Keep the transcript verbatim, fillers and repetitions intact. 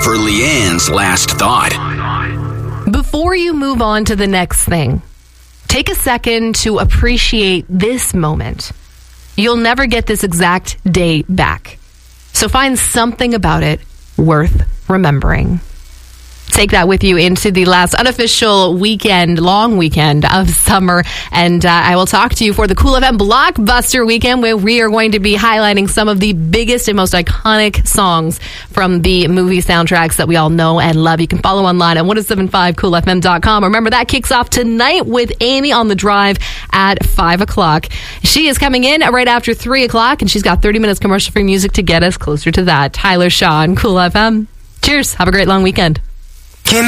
for Leanne's last thought. Before you move on to the next thing, take a second to appreciate this moment. You'll never get this exact day back. So find something about it worth remembering. Take that with you into the last unofficial weekend, long weekend of summer. And uh, I will talk to you for the Cool F M Blockbuster Weekend, where we are going to be highlighting some of the biggest and most iconic songs from the movie soundtracks that we all know and love. You can follow online at ten seventy-five cool f m dot com. Remember, that kicks off tonight with Amy on the Drive at five o'clock. She is coming in right after three o'clock, and she's got thirty minutes commercial-free music to get us closer to that. Tyler Shaw on Cool F M. Cheers. Have a great long weekend.